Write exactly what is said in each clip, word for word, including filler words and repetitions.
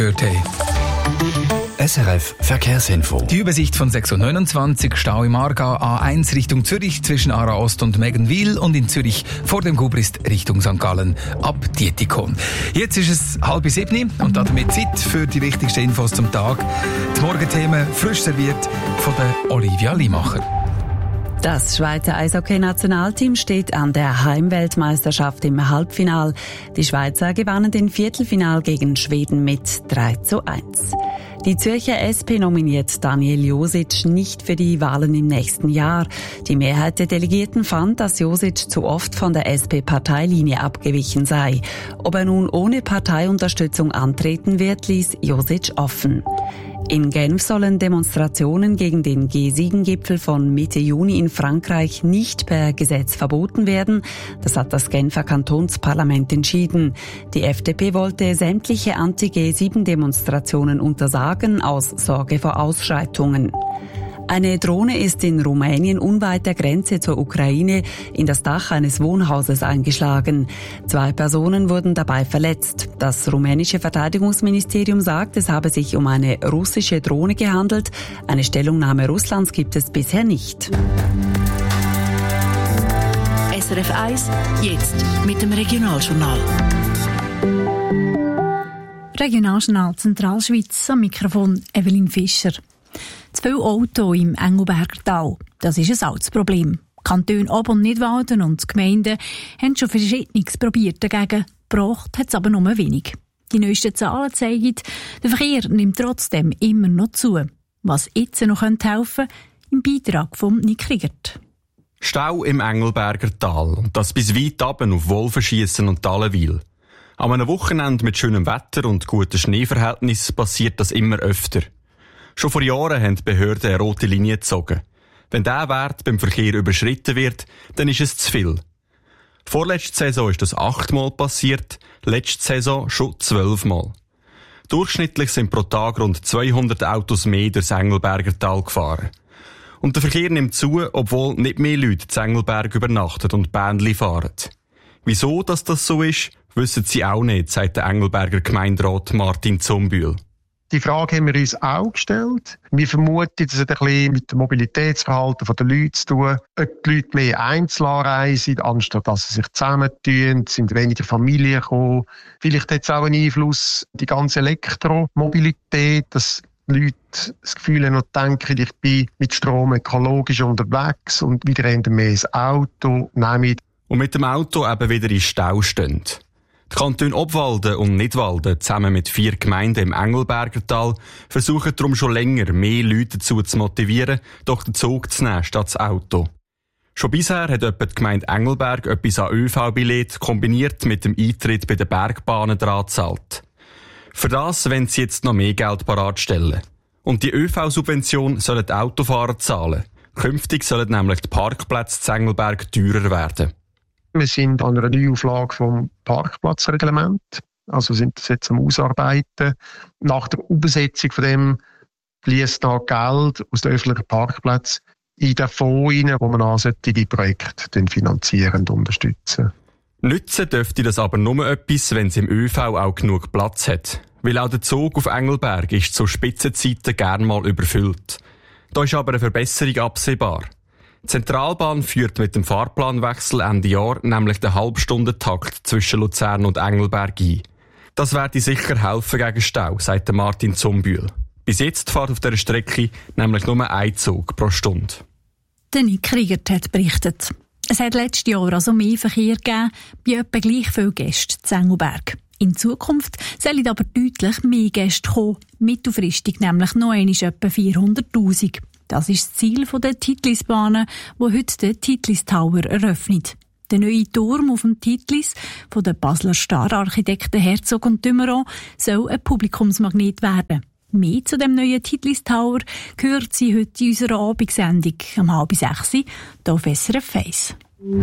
S R F Verkehrsinfo. Die Übersicht von sechs Uhr neunundzwanzig, Stau im Aargau, A eins Richtung Zürich zwischen Aarau Ost und Meggenwil und in Zürich vor dem Gubrist Richtung Sankt Gallen ab Dietikon. Jetzt ist es halb sieben und damit Zeit für die wichtigsten Infos zum Tag. Die Morgenthemen frisch serviert von der Olivia Limacher. Das Schweizer Eishockey-Nationalteam steht an der Heimweltmeisterschaft im Halbfinal. Die Schweizer gewannen den Viertelfinal gegen Schweden mit drei zu eins. Die Zürcher S P nominiert Daniel Josic nicht für die Wahlen im nächsten Jahr. Die Mehrheit der Delegierten fand, dass Josic zu oft von der S P-Parteilinie abgewichen sei. Ob er nun ohne Parteiunterstützung antreten wird, ließ Josic offen. In Genf sollen Demonstrationen gegen den G sieben Gipfel von Mitte Juni in Frankreich nicht per Gesetz verboten werden. Das hat das Genfer Kantonsparlament entschieden. Die F D P wollte sämtliche Anti-G sieben Demonstrationen untersagen aus Sorge vor Ausschreitungen. Eine Drohne ist in Rumänien unweit der Grenze zur Ukraine in das Dach eines Wohnhauses eingeschlagen. Zwei Personen wurden dabei verletzt. Das rumänische Verteidigungsministerium sagt, es habe sich um eine russische Drohne gehandelt. Eine Stellungnahme Russlands gibt es bisher nicht. S R F eins, jetzt mit dem Regionaljournal. Regionaljournal Zentralschweiz, am Mikrofon Evelyn Fischer. Zu viele Autos im Engelberger Tal, das ist ein altes Problem. Die Kantone Ob- und Nidwalden und die Gemeinden haben schon Verschiedenes probiert dagegen, gebracht hat es aber nur wenig. Die neuesten Zahlen zeigen, der Verkehr nimmt trotzdem immer noch zu. Was jetzt noch helfen könnte, im Beitrag von Nick Riegert. Stau im Engelberger Tal und das bis weit runter auf Wolfenschiessen und Talenwil. An einem Wochenende mit schönem Wetter und guten Schneeverhältnissen passiert das immer öfter. Schon vor Jahren haben die Behörden eine rote Linie gezogen. Wenn dieser Wert beim Verkehr überschritten wird, dann ist es zu viel. Vorletzte Saison ist das achtmal passiert, letzte Saison schon zwölfmal. Durchschnittlich sind pro Tag rund zweihundert Autos mehr durchs Engelberger Tal gefahren. Und der Verkehr nimmt zu, obwohl nicht mehr Leute in Engelberg übernachten und Bähnli fahren. Wieso dass das so ist, wissen sie auch nicht, sagt der Engelberger Gemeinderat Martin Zumbühl. Die Frage haben wir uns auch gestellt. Wir vermuten, dass es ein bisschen mit dem Mobilitätsverhalten der Leute zu tun hat. Ob die Leute mehr einzeln reisen, anstatt dass sie sich zusammentun, sind weniger Familien gekommen. Vielleicht hat es auch einen Einfluss, die ganze Elektromobilität, dass die Leute das Gefühl haben und denken, ich bin mit Strom ökologisch unterwegs und wieder mehr das Auto nehmen. Und mit dem Auto eben wieder in Stau stehen. Die Kantone Obwalden und Nidwalden zusammen mit vier Gemeinden im Engelberger Tal versuchen darum schon länger, mehr Leute dazu zu motivieren, doch den Zug zu nehmen statt das Auto. Schon bisher hat etwa die Gemeinde Engelberg etwas an ÖV-Billett kombiniert mit dem Eintritt bei den Bergbahnen dran gezahlt. Für das wollen sie jetzt noch mehr Geld bereitstellen. Und die ÖV-Subvention sollen die Autofahrer zahlen. Künftig sollen nämlich die Parkplätze zu Engelberg teurer werden. Wir sind an einer Neuauflage vom Parkplatzreglement. Also sind das jetzt am Ausarbeiten. Nach der Umsetzung von dem fließt da Geld aus den öffentlichen Parkplätzen in den Fonds rein, wo man solche Projekte finanzieren und unterstützen. Nützen dürfte das aber nur etwas, wenn es im ÖV auch genug Platz hat. Weil auch der Zug auf Engelberg ist zu Spitzenzeiten gern mal überfüllt. Da ist aber eine Verbesserung absehbar. Die Zentralbahn führt mit dem Fahrplanwechsel Ende Jahr nämlich den Halbstundentakt zwischen Luzern und Engelberg ein. Das werde sicher helfen gegen Stau, sagt Martin Zumbühl. Bis jetzt fährt auf dieser Strecke nämlich nur ein Zug pro Stunde. Der Nick Riegert hat berichtet. Es hat letztes Jahr also mehr Verkehr gegeben, bei etwa gleich viele Gäste zu Engelberg. In Zukunft sollen aber deutlich mehr Gäste kommen, mittelfristig nämlich noch einmal etwa vierhunderttausend. Das ist das Ziel der Titlisbahnen, wo heute der Titlis Tower eröffnet. Der neue Turm auf dem Titlis von den Basler Star-Architekten Herzog und de Meuron soll ein Publikumsmagnet werden. Mehr zu dem neuen Titlis Tower gehört sie heute in unserer Abendsendung um halb sechs hier auf S R F eins.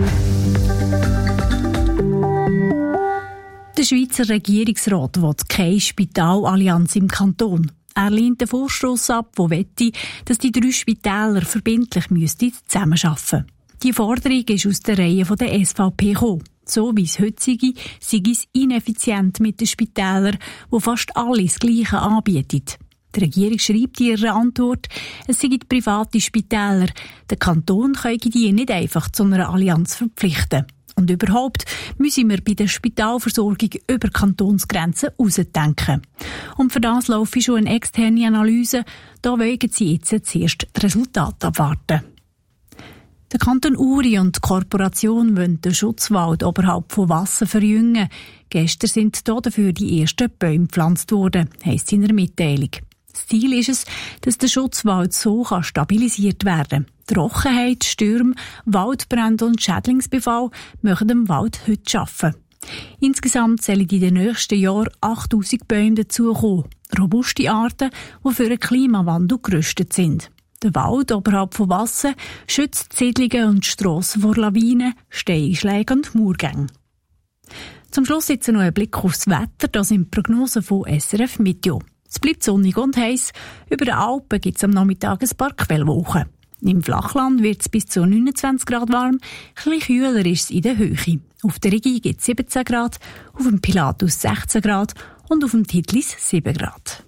Der Schweizer Regierungsrat will keine Spitalallianz im Kanton. Er lehnt den Vorstoss ab, der wette, dass die drei Spitäler verbindlich zusammenarbeiten müssten. Die Forderung ist aus der Reihe der S V P gekommen. So wie es heute sei, sei es ineffizient mit den Spitälern, die fast alles das Gleiche anbieten. Die Regierung schreibt in ihrer Antwort, es seien private Spitäler. Der Kanton könne die nicht einfach zu einer Allianz verpflichten. Und überhaupt müssen wir bei der Spitalversorgung über Kantonsgrenzen hinausdenken. Und für das laufe schon eine externe Analyse. Da wollen sie jetzt zuerst das Resultat abwarten. Der Kanton Uri und die Korporation wollen den Schutzwald oberhalb von Wassen verjüngen. Gestern sind dafür die ersten Bäume gepflanzt worden, heisst in einer Mitteilung. Das Ziel ist es, dass der Schutzwald so stabilisiert werden kann. Trockenheit, Stürme, Waldbrände und Schädlingsbefall machen dem Wald heute schaffen. Insgesamt sollen in den nächsten Jahren achttausend Bäume dazukommen. Robuste Arten, die für den Klimawandel gerüstet sind. Der Wald oberhalb von Wassen schützt Siedlungen und Strassen vor Lawinen, Steinschlägen und Murgängen. Zum Schluss jetzt noch ein Blick aufs Wetter. Das sind Prognosen von S R F Meteo. Es bleibt sonnig und heiß. Über den Alpen gibt es am Nachmittag ein paar Quellwolken. Im Flachland wird es bis zu neunundzwanzig Grad warm. Etwas kühler ist es in der Höhe. Auf der Rigi gibt es siebzehn Grad, auf dem Pilatus sechzehn Grad und auf dem Titlis sieben Grad.